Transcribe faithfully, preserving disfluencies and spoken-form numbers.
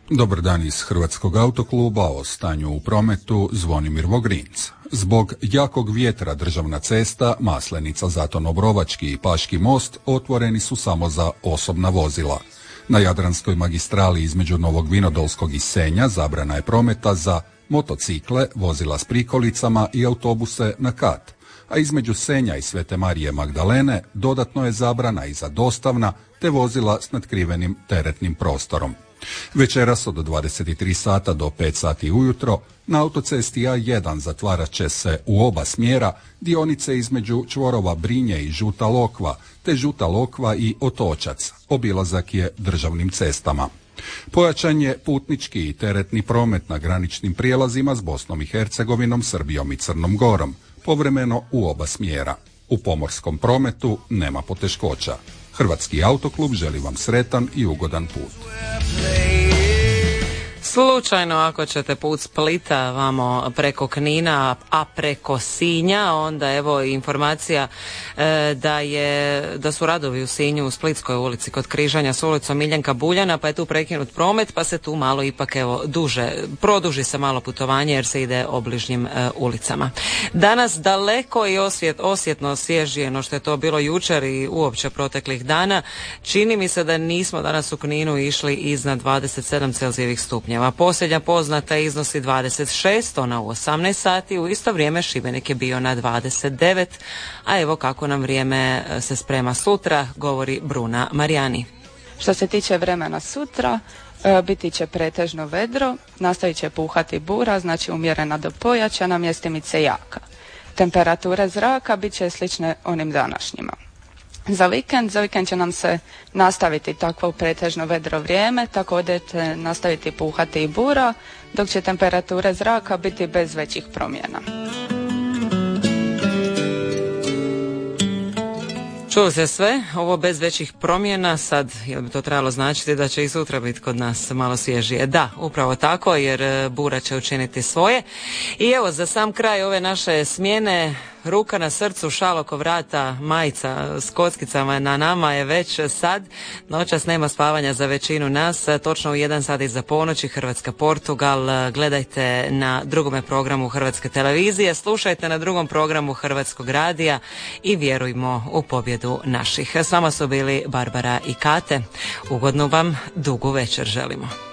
Dobar dan iz Hrvatskog autokluba, o stanju u prometu Zvonimir Vogrinc. Zbog jakog vjetra državna cesta, Maslenica, Zaton-Obrovački i Paški most otvoreni su samo za osobna vozila. Na Jadranskoj magistrali između Novog Vinodolskog i Senja zabrana je prometa za motocikle, vozila s prikolicama i autobuse na kat, a između Senja i Svete Marije Magdalene dodatno je zabrana i za dostavna te vozila s natkrivenim teretnim prostorom. Večeras od dvadeset tri sata do pet sati ujutro na autocesti A jedan zatvarat će se u oba smjera dionice između čvorova Brinje i Žuta Lokva, te Žuta Lokva i Otočac. Obilazak je državnim cestama. Pojačan je putnički i teretni promet na graničnim prijelazima s Bosnom i Hercegovinom, Srbijom i Crnom Gorom, povremeno u oba smjera. U pomorskom prometu nema poteškoća. Hrvatski autoklub želi vam sretan i ugodan put. Slučajno ako ćete put Splita vamo preko Knina, a preko Sinja, onda evo informacija e, da je da su radovi u Sinju u Splitskoj ulici kod križanja s ulicom Miljenka Buljana, pa je tu prekinut promet, pa se tu malo ipak evo duže, produži se malo putovanje jer se ide obližnjim e, ulicama. Danas daleko i osjet, osjetno svježije no što je to bilo jučer i uopće proteklih dana. Čini mi se da nismo danas u Kninu išli iznad dvadeset sedam Celzijevih stupnjeva. Posljednja poznata iznosi dvadeset šest, ona u osamnaest sati, u isto vrijeme Šibenik je bio na dvadeset devet, a evo kako nam vrijeme se sprema sutra, govori Bruna Marijani. Što se tiče vremena sutra, e, biti će pretežno vedro, nastavit će puhati bura, znači umjerena do pojačana, mjestimice jaka. Temperature zraka bit će slične onim današnjima. Za vikend, za vikend će nam se nastaviti takvo pretežno vedro vrijeme, također će nastaviti puhati i bura, dok će temperature zraka biti bez većih promjena. Čuo se sve, ovo bez većih promjena, sad jel bi to trebalo značiti da će i sutra biti kod nas malo svježije? Da, upravo tako, jer bura će učiniti svoje. I evo, za sam kraj ove naše smjene, ruka na srcu, šal oko vrata, majica s kockicama na nama je već sad. Noćas nema spavanja za većinu nas, točno u jedan sat iza ponoći Hrvatska-Portugal. Gledajte na drugome programu Hrvatske televizije, slušajte na drugom programu Hrvatskog radija i vjerujmo u pobjedu naših. S vama su bili Barbara i Kate. Ugodnu vam dugu večer želimo.